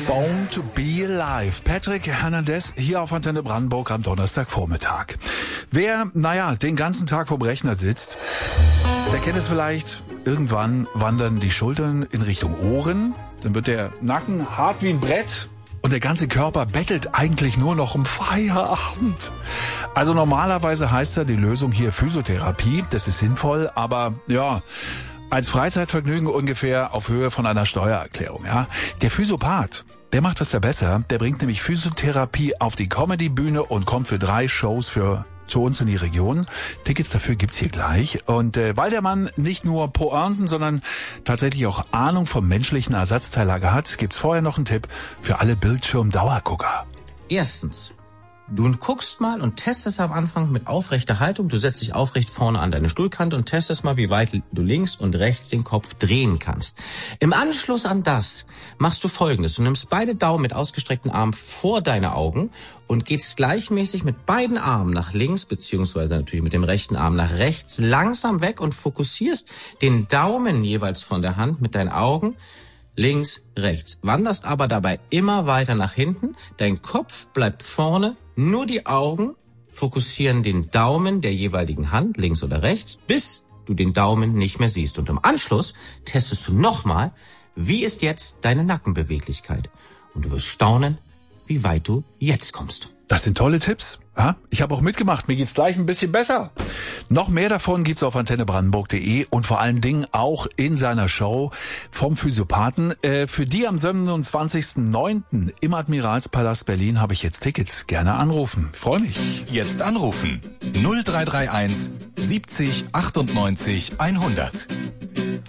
Born to be alive. Patrick Hernandez hier auf Antenne Brandenburg am Donnerstagvormittag. Wer, den ganzen Tag vorm Rechner sitzt, der kennt es vielleicht. Irgendwann wandern die Schultern in Richtung Ohren. Dann wird der Nacken hart wie ein Brett. Und der ganze Körper bettelt eigentlich nur noch um Feierabend. Also normalerweise heißt ja die Lösung hier Physiotherapie. Das ist sinnvoll, aber als Freizeitvergnügen ungefähr auf Höhe von einer Steuererklärung. Ja, der Physiopath, der macht das ja besser. Der bringt nämlich Physiotherapie auf die Comedy-Bühne und kommt für 3 Shows zu uns in die Region. Tickets dafür gibt's hier gleich. Und weil der Mann nicht nur Pointen, sondern tatsächlich auch Ahnung vom menschlichen Ersatzteillager hat, gibt's vorher noch einen Tipp für alle Bildschirmdauergucker. Erstens, du guckst mal und testest am Anfang mit aufrechter Haltung. Du setzt dich aufrecht vorne an deine Stuhlkante und testest mal, wie weit du links und rechts den Kopf drehen kannst. Im Anschluss an das machst du Folgendes. Du nimmst beide Daumen mit ausgestreckten Armen vor deine Augen und gehst gleichmäßig mit beiden Armen nach links, beziehungsweise natürlich mit dem rechten Arm nach rechts, langsam weg und fokussierst den Daumen jeweils von der Hand mit deinen Augen links, rechts. Wanderst aber dabei immer weiter nach hinten. Dein Kopf bleibt vorne. Nur die Augen fokussieren den Daumen der jeweiligen Hand, links oder rechts, bis du den Daumen nicht mehr siehst. Und im Anschluss testest du nochmal, wie ist jetzt deine Nackenbeweglichkeit. Und du wirst staunen, wie weit du jetzt kommst. Das sind tolle Tipps. Ja, ich habe auch mitgemacht. Mir geht's gleich ein bisschen besser. Noch mehr davon gibt's auf antennebrandenburg.de und vor allen Dingen auch in seiner Show vom Physiopathen. Für die am 27.09. im Admiralspalast Berlin habe ich jetzt Tickets. Gerne anrufen. Ich freue mich. Jetzt anrufen. 0331 70 98 100.